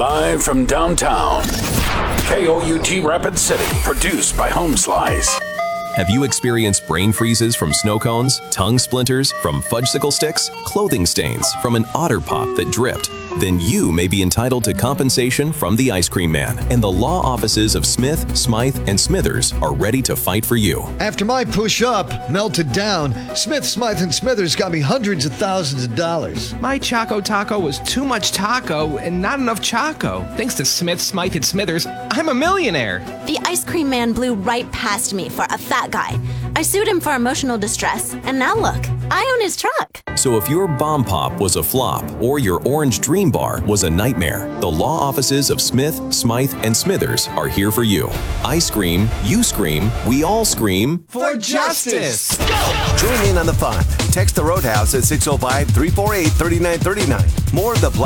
Live from downtown, KOUT Rapid City, produced by Homeslice. Have you experienced brain freezes from snow cones, tongue splinters from fudgesicle sticks, clothing stains from an otter pop that dripped? Then you may be entitled to compensation from the Ice Cream Man, and the law offices of Smith, Smythe, and Smithers are ready to fight for you. After my push-up melted down, Smith, Smythe, and Smithers got me hundreds of thousands of dollars. My Choco Taco was too much taco and not enough Choco. Thanks to Smith, Smythe, and Smithers, I'm a millionaire. The Ice Cream Man blew right past me for a fat guy. I sued him for emotional distress, and now look, I own his truck. So if your bomb pop was a flop or your orange dream bar was a nightmare, the law offices of Smith, Smythe, and Smithers are here for you. I scream, you scream, we all scream For justice! Join in on the fun. Text the Roadhouse at 605-348-3939. More of the